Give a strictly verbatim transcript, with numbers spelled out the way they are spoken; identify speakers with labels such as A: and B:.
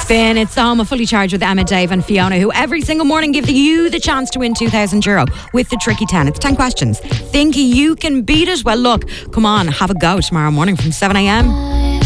A: Spin, it's on, fully charged with Emma, Dave and Fiona, who every single morning give you the chance to win two thousand euro with the Tricky ten. It's ten questions. Think you can beat it? Well, look, come on, have a go tomorrow morning from seven a.m.